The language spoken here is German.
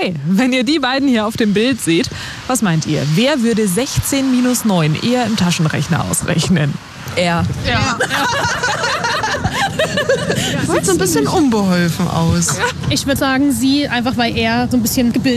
Okay, wenn ihr die beiden hier auf dem Bild seht, was meint ihr? Wer würde 16 minus 9 eher im Taschenrechner ausrechnen? Er. Ja. Sieht so ein bisschen unbeholfen aus. Ich würde sagen, sie, einfach weil er so ein bisschen gebildet